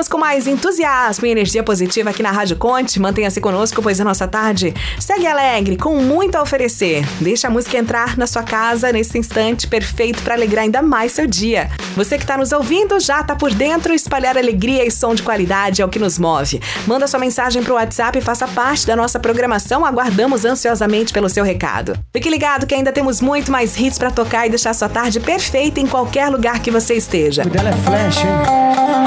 com mais entusiasmo e energia positiva aqui na Rádio Conte. Mantenha-se conosco, pois a nossa tarde segue alegre, com muito a oferecer. Deixa a música entrar na sua casa nesse instante perfeito para alegrar ainda mais seu dia. Você que está nos ouvindo já está por dentro. Espalhar alegria e som de qualidade é o que nos move. Manda sua mensagem para o WhatsApp e faça parte da nossa programação. Aguardamos ansiosamente pelo seu recado. Fique ligado que ainda temos muito mais hits para tocar e deixar sua tarde perfeita em qualquer lugar que você esteja. O dela é flash, hein?